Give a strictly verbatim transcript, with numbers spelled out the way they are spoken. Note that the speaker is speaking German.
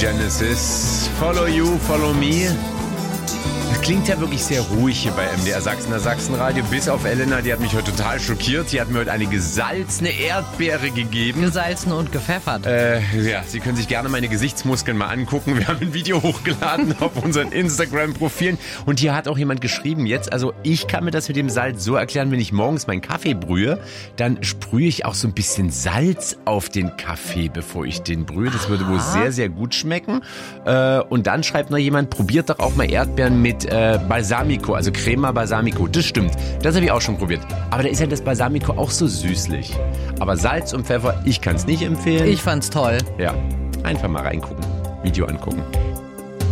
Genesis. Follow you, follow me. Das klingt ja wirklich sehr ruhig hier bei M D R Sachsen, Sachsenradio. Bis auf Elena, die hat mich heute total schockiert. Sie hat mir heute eine gesalzene Erdbeere gegeben. Gesalzen und gepfeffert. Äh, ja, Sie können sich gerne meine Gesichtsmuskeln mal angucken. Wir haben ein Video hochgeladen auf unseren Instagram-Profilen. Und hier hat auch jemand geschrieben jetzt, also ich kann mir das mit dem Salz so erklären, wenn ich morgens meinen Kaffee brühe, dann sprühe ich auch so ein bisschen Salz auf den Kaffee, bevor ich den brühe. Das würde wohl sehr, sehr gut schmecken. Äh, und dann schreibt noch jemand, probiert doch auch mal Erdbeeren mit äh, Balsamico, also Crema Balsamico. Das stimmt, das habe ich auch schon probiert. Aber da ist ja das Balsamico auch so süßlich. Aber Salz und Pfeffer, ich kann es nicht empfehlen. Ich fand's toll. Ja, einfach mal reingucken, Video angucken.